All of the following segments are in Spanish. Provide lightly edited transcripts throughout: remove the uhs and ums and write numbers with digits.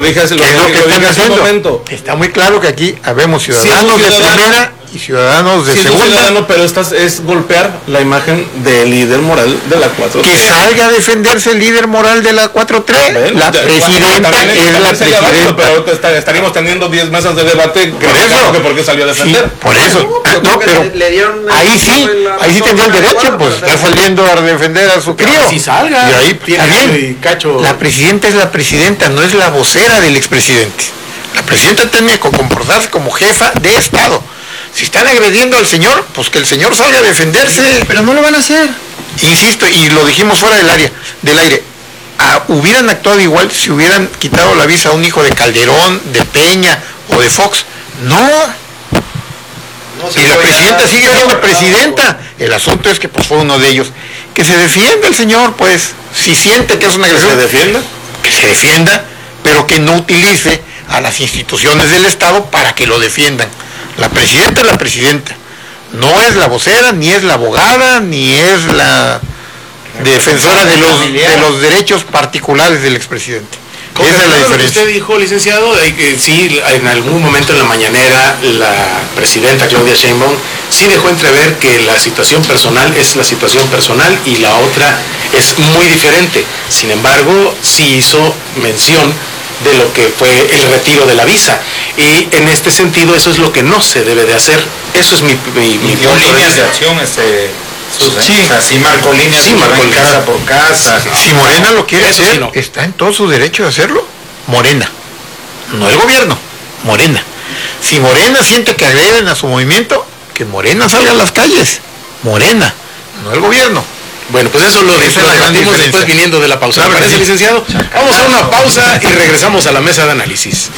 dije hace un momento. Está muy claro que aquí habemos ciudadanos de primera y ciudadanos de segunda. Ciudadano, pero es golpear la imagen del líder moral de la 4T. Que salga a defenderse el líder moral de la 4T. La presidenta es la presidenta. Pero estaríamos teniendo 10 mesas de debate. Por eso. ¿Por qué salió a defender? Sí, por eso. No, pero ahí sí tendría el derecho, pues, está saliendo a defender a su crío. Si salga. Y ahí, bien, la presidenta es la presidenta, no es la vocera del expresidente. La presidenta tiene que comportarse como jefa de Estado. Si están agrediendo al señor, pues que el señor salga a defenderse. Pero no lo van a hacer. Insisto, y lo dijimos fuera del aire. Hubieran actuado igual si hubieran quitado la visa a un hijo de Calderón, de Peña o de Fox. No, y la presidenta sigue siendo presidenta. El asunto es que pues fue uno de ellos. Que se defienda el señor, pues, si siente que es una agresión. Que se defienda, pero que no utilice a las instituciones del Estado para que lo defiendan. La presidenta es la presidenta, no es la vocera, ni es la abogada, ni es la defensora de los derechos particulares del expresidente. Esa es la diferencia. Usted dijo, licenciado, que sí, en algún momento en la mañanera la presidenta Claudia Sheinbaum sí dejó entrever que la situación personal es la situación personal y la otra es muy diferente. Sin embargo, sí hizo mención de lo que fue el retiro de la visa, y en este sentido eso es lo que no se debe de hacer. Eso es mi líneas de acción, sí. O sea, sí marcó líneas, sí, marcó casa por casa. Si Morena lo quiere hacer, sí, no. Está en todo su derecho de hacerlo. Morena, no el gobierno, Morena. Si Morena siente que agreden a su movimiento, que Morena salga a las calles. Morena, no el gobierno. Bueno, pues eso lo debatimos después viniendo de la pausa. ¿Le parece, licenciado? Vamos a una pausa y regresamos a la mesa de análisis.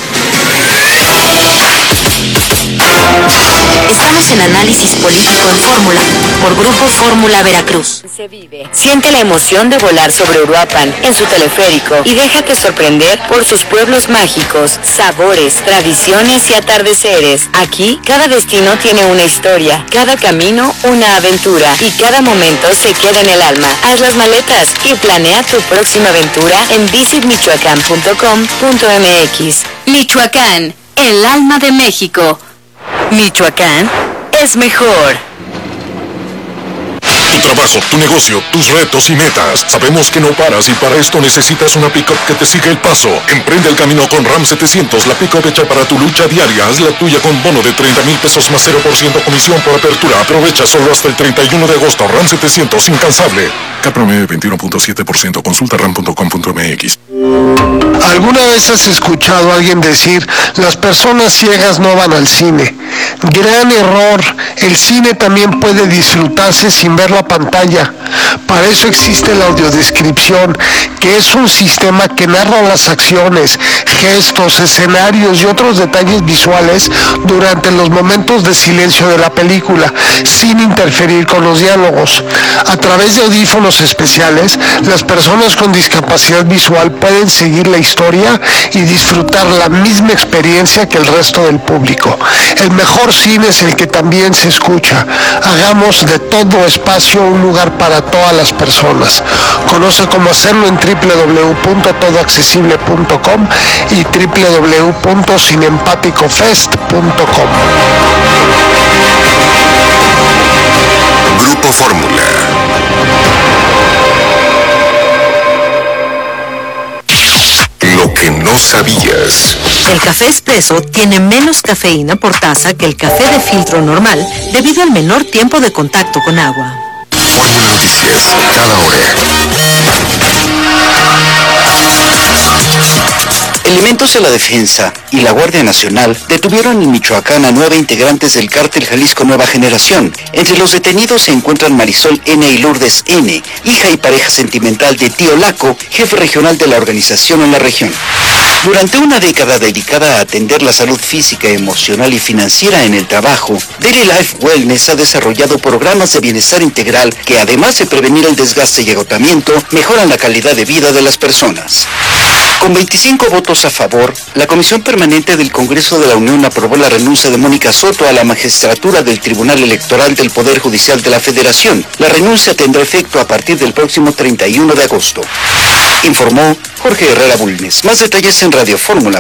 Estamos en Análisis Político en Fórmula, por Grupo Fórmula Veracruz. Se vive. Siente la emoción de volar sobre Uruapan en su teleférico y déjate sorprender por sus pueblos mágicos, sabores, tradiciones y atardeceres. Aquí, cada destino tiene una historia, cada camino una aventura y cada momento se queda en el alma. Haz las maletas y planea tu próxima aventura en visitmichoacán.com.mx. Michoacán, el alma de México. Michoacán es mejor. Tu trabajo, tu negocio, tus retos y metas. Sabemos que no paras y para esto necesitas una pick-up que te siga el paso. Emprende el camino con Ram 700, la pick-up hecha para tu lucha diaria. Haz la tuya con bono de 30,000 pesos más 0% comisión por apertura. Aprovecha solo hasta el 31 de agosto. Ram 700, incansable. CAPROME 21.7%. Consulta ram.com.mx. ¿Alguna vez has escuchado a alguien decir, las personas ciegas no van al cine? Gran error. El cine también puede disfrutarse sin ver la pantalla. Para eso existe la audiodescripción, que es un sistema que narra las acciones, gestos, escenarios y otros detalles visuales durante los momentos de silencio de la película, sin interferir con los diálogos. A través de audífonos especiales, las personas con discapacidad visual pueden seguir la historia y disfrutar la misma experiencia que el resto del público. El mejor cine es el que también se escucha. Hagamos de todo espacio un lugar para todas las personas. Conoce cómo hacerlo en www.todoaccesible.com y www.cineempaticofest.com. Grupo Fórmula. Lo que no sabías. El café expreso tiene menos cafeína por taza que el café de filtro normal debido al menor tiempo de contacto con agua. Fórmula Noticias, cada hora. Elementos de la Defensa y la Guardia Nacional detuvieron en Michoacán a 9 integrantes del cártel Jalisco Nueva Generación. Entre los detenidos se encuentran Marisol N. y Lourdes N., hija y pareja sentimental de Tío Laco, jefe regional de la organización en la región. Durante una década dedicada a atender la salud física, emocional y financiera en el trabajo, Daily Life Wellness ha desarrollado programas de bienestar integral que, además de prevenir el desgaste y agotamiento, mejoran la calidad de vida de las personas. Con 25 votos a favor, la Comisión Permanente del Congreso de la Unión aprobó la renuncia de Mónica Soto a la magistratura del Tribunal Electoral del Poder Judicial de la Federación. La renuncia tendrá efecto a partir del próximo 31 de agosto. Informó Jorge Herrera Bulnes. Más detalles en Radio Fórmula.